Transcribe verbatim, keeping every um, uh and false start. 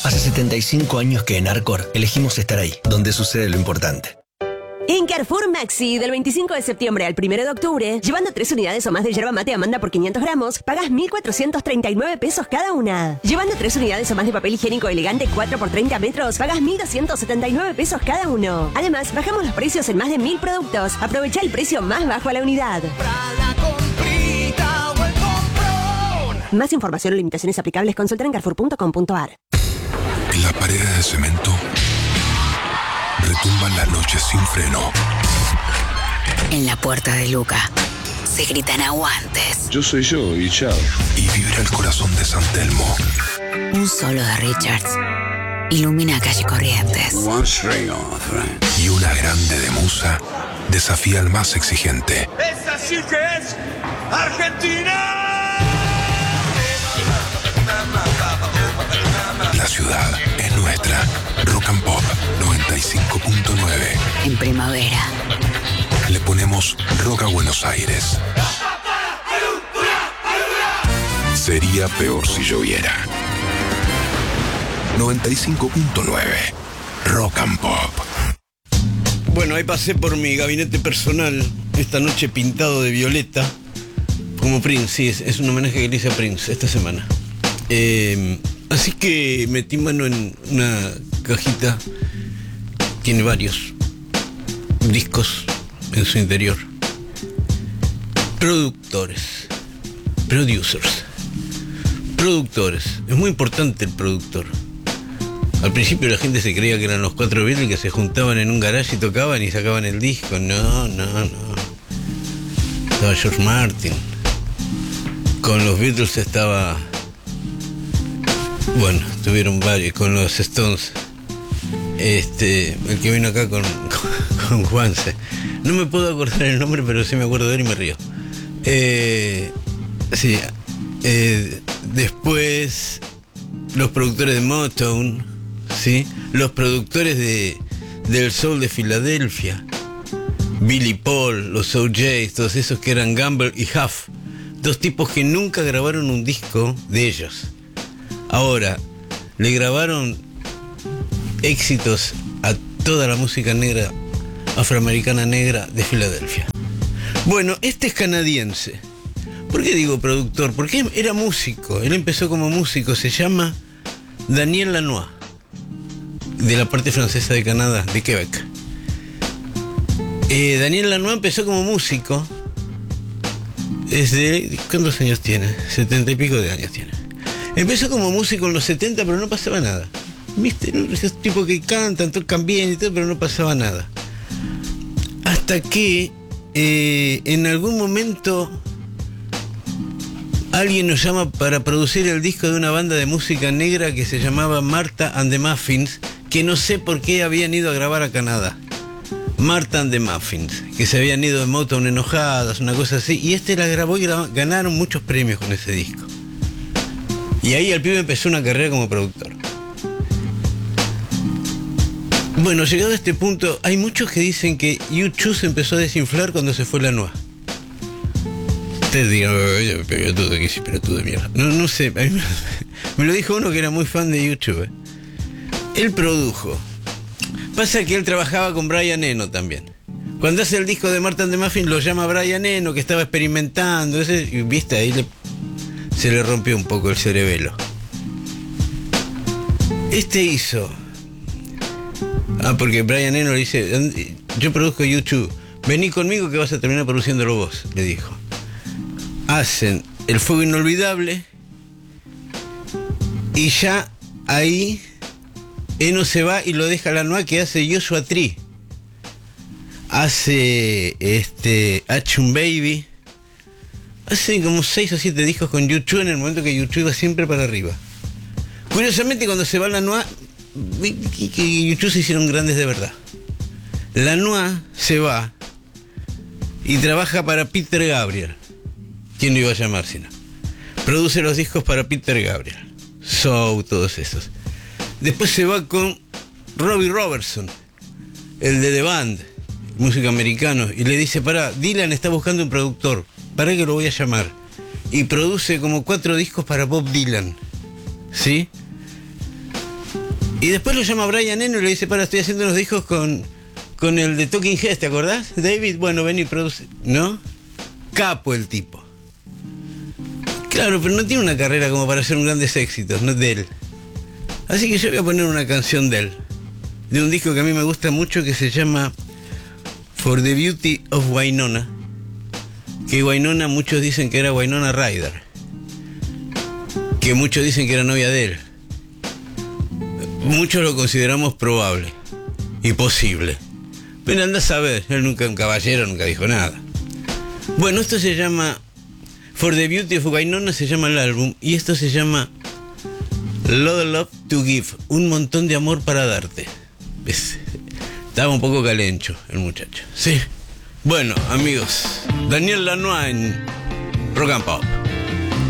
Hace setenta y cinco años que en Arcor elegimos estar ahí, donde sucede lo importante. En Carrefour Maxi, del veinticinco de septiembre al primero de octubre, llevando tres unidades o más de yerba mate Amanda por quinientos gramos, pagas mil cuatrocientos treinta y nueve pesos cada una. Llevando tres unidades o más de papel higiénico elegante cuatro por treinta metros, pagas mil doscientos setenta y nueve pesos cada uno. Además, bajamos los precios en más de mil productos. Aprovecha el precio más bajo a la unidad. Más información o limitaciones aplicables, consulta en carrefour punto com punto a r. En las paredes de cemento retumban las noches sin freno. En la puerta de Luca se gritan aguantes. Yo soy yo y chao. Y vibra el corazón de San Telmo. Un solo de Richards ilumina calle Corrientes. Y una grande de Musa desafía al más exigente. ¡Esa sí que es Argentina! La ciudad es nuestra. Rock and Pop noventa y cinco punto nueve. En primavera le ponemos rock a Buenos Aires. Sería peor si lloviera. noventa y cinco punto nueve. Rock and Pop. Bueno, ahí pasé por mi gabinete personal esta noche pintado de violeta como Prince. Sí, es, es un homenaje que le hice a Prince esta semana. Eh, así que metí mano en una cajita. Tiene varios discos en su interior. Productores. Producers. Productores. Es muy importante el productor. Al principio la gente se creía que eran los cuatro Beatles que se juntaban en un garage y tocaban y sacaban el disco. No, no, no. Estaba George Martin. Con los Beatles estaba... Bueno, tuvieron varios. Con los Stones. Este, el que vino acá con, con, con Juanse. No me puedo acordar el nombre, pero sí me acuerdo de él y me río. Eh, sí. Eh, después, los productores de Motown. ¿Sí? Los productores de, del soul de Filadelfia, Billy Paul, los O Js, todos esos que eran Gamble y Huff, dos tipos que nunca grabaron un disco de ellos. Ahora, le grabaron éxitos a toda la música negra, afroamericana negra de Filadelfia. Bueno, este es canadiense. ¿Por qué digo productor? Porque era músico, él empezó como músico, se llama Daniel Lanois, de la parte francesa de Canadá, de Quebec. Eh, Daniel Lanois empezó como músico desde... ¿Cuántos años tiene? Setenta y pico de años tiene. Empezó como músico en los setenta, pero no pasaba nada. ¿Viste? Esos tipos que cantan, tocan bien y todo, pero no pasaba nada. Hasta que eh, en algún momento alguien nos llama para producir el disco de una banda de música negra que se llamaba Martha and the Muffins, que no sé por qué habían ido a grabar a Canadá. Martha and the Muffins, que se habían ido de Motown enojadas, una cosa así, y este la grabó y grabó, ganaron muchos premios con ese disco. Y ahí el pibe empezó una carrera como productor. Bueno, llegado a este punto, hay muchos que dicen que U dos se empezó a desinflar cuando se fue Lanois. Ustedes digan, oye, pelotudo, que sí, pelotudo de mierda. No, no sé, a mí me, me lo dijo uno que era muy fan de U dos. ¿eh? Él produjo. Pasa que él trabajaba con Brian Eno también. Cuando hace el disco de Martha and the Muffins lo llama Brian Eno, que estaba experimentando, ese, y viste, ahí le, se le rompió un poco el cerebelo. Este hizo... Ah, porque Brian Eno le dice, yo produzco U dos, vení conmigo que vas a terminar produciéndolo vos, le dijo. Hacen El Fuego Inolvidable y ya ahí Eno se va y lo deja Lanois, que hace Joshua Tree, hace este Achum Baby, hace como seis o siete discos con U dos en el momento que U dos iba siempre para arriba. Curiosamente, cuando se va Lanois, que U dos se hicieron grandes de verdad. Lanois se va y trabaja para Peter Gabriel. ¿Quién lo iba a llamar sino? Produce los discos para Peter Gabriel, So, todos esos. Después se va con Robbie Robertson, el de The Band, músico americano, y le dice, pará, Dylan está buscando un productor, pará que lo voy a llamar. Y produce como cuatro discos para Bob Dylan, ¿sí? Y después lo llama Brian Eno y le dice, para, estoy haciendo unos discos con, con el de Talking Heads, ¿te acordás? David, bueno, ven y produce. ¿No? Capo el tipo. Claro, pero no tiene una carrera como para hacer un grandes éxitos, no es de él. Así que yo voy a poner una canción de él, de un disco que a mí me gusta mucho, que se llama For the Beauty of Wynonna. Que Wynonna, muchos dicen que era Winona Ryder, que muchos dicen que era novia de él. Muchos lo consideramos probable y posible, pero anda a saber, él nunca, un caballero, nunca dijo nada. Bueno, esto se llama For the Beauty of Wynonna, se llama el álbum, y esto se llama Lot of Love to Give, un montón de amor para darte. ¿Ves? Estaba un poco calencho el muchacho, sí. Bueno, amigos, Daniel Lanois en Rock and Pop.